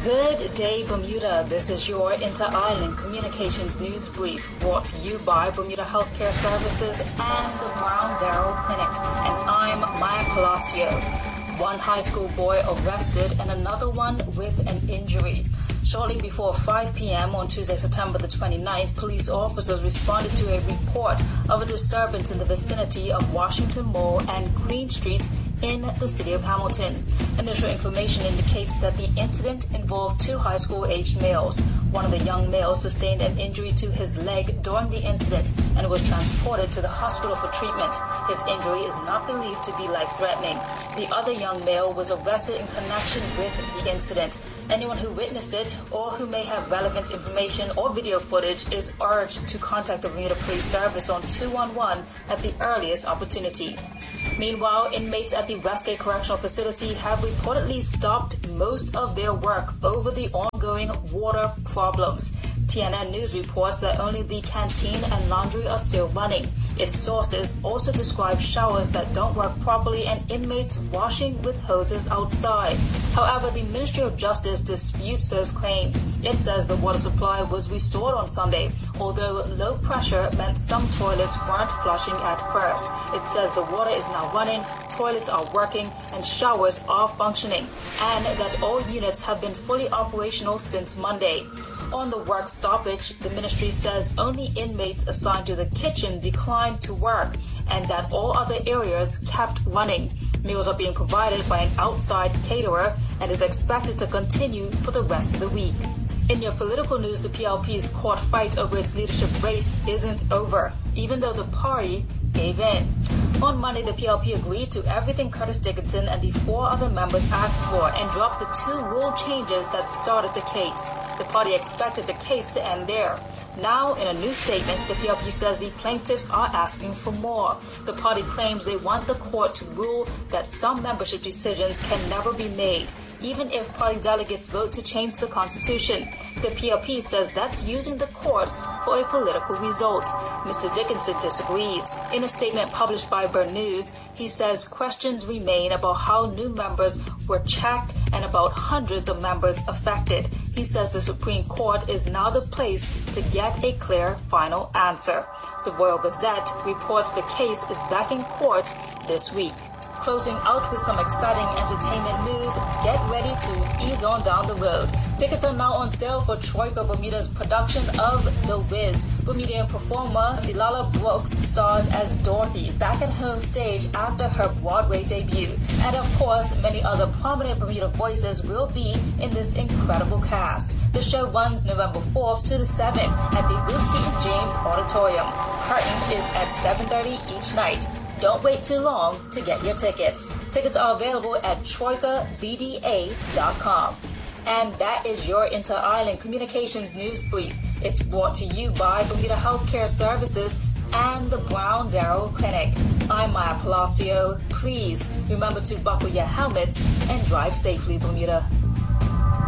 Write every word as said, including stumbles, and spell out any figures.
Good day, Bermuda. This is your Inter-Island Communications News Brief, brought to you by Bermuda Healthcare Services and the Brown Darrow Clinic. And I'm Maya Palacio. One high school boy arrested and another one with an injury. Shortly before five p.m. on Tuesday, September the twenty-ninth, police officers responded to a report of a disturbance in the vicinity of Washington Mall and Queen Street in the city of Hamilton. Initial information indicates that the incident involved two high school-aged males. One of the young males sustained an injury to his leg during the incident and was transported to the hospital for treatment. His injury is not believed to be life-threatening. The other young male was arrested in connection with the incident. Anyone who witnessed it or who may have relevant information or video footage is urged to contact the Bermuda Police Service on two one one at the earliest opportunity. Meanwhile, inmates at the Westgate Correctional Facility have reportedly stopped most of their work over the ongoing water problems. T N N News reports that only the canteen and laundry are still running. Its sources also describe showers that don't work properly and inmates washing with hoses outside. However, the Ministry of Justice disputes those claims. It says the water supply was restored on Sunday, although low pressure meant some toilets weren't flushing at first. It says the water is now running, toilets are working, and showers are functioning, and that all units have been fully operational since Monday. On the work stoppage, the ministry says only inmates assigned to the kitchen declined to work and that all other areas kept running. Meals are being provided by an outside caterer and is expected to continue for the rest of the week. In your political news, the P L P's court fight over its leadership race isn't over, even though the party gave in. On Monday, the P L P agreed to everything Curtis Dickinson and the four other members asked for and dropped the two rule changes that started the case. The party expected the case to end there. Now, in a new statement, the P L P says the plaintiffs are asking for more. The party claims they want the court to rule that some membership decisions can never be made, even if party delegates vote to change the Constitution. The P L P says that's using the courts for a political result. Mister Dickinson disagrees. In a statement published by Burn News, he says questions remain about how new members were checked and about hundreds of members affected. He says the Supreme Court is now the place to get a clear final answer. The Royal Gazette reports the case is back in court this week. Closing out with some exciting entertainment news, get ready to ease on down the road. Tickets are now on sale for Troika Bermuda's production of The Wiz. Bermudian performer Silala Brooks stars as Dorothy back at home stage after her Broadway debut. And of course, many other prominent Bermuda voices will be in this incredible cast. The show runs November fourth to the seventh at the Ruth Seton James Auditorium. Curtain is at seven thirty each night. Don't wait too long to get your tickets. Tickets are available at troika b d a dot com. And that is your Inter-Island Communications News Brief. It's brought to you by Bermuda Healthcare Services and the Brown Darrow Clinic. I'm Maya Palacio. Please remember to buckle your helmets and drive safely, Bermuda.